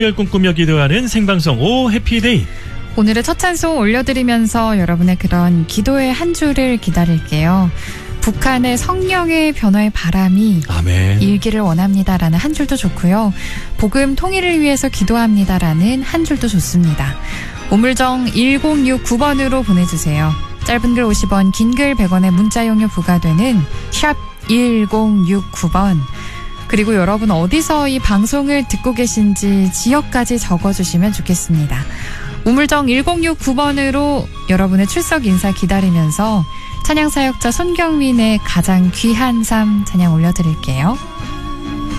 을 꿈꾸며 기도하는 생방송 오 해피데이. 오늘의 첫 찬송 올려드리면서 여러분의 그런 기도의 한 주를 기다릴게요. 북한의 성령의 변화의 바람이 아멘. 일기를 원합니다라는 한 줄도 좋고요. 복음 통일을 위해서 기도합니다라는 한 줄도 좋습니다. 우물정 1069번으로 보내주세요. 짧은 글 50원, 긴 글 100원의 문자 용료 부과되는 샵 1069번. 그리고 여러분 어디서 이 방송을 듣고 계신지 지역까지 적어주시면 좋겠습니다. 우물정 1069번으로 여러분의 출석 인사 기다리면서 찬양사역자 손경민의 가장 귀한 삶 찬양 올려드릴게요.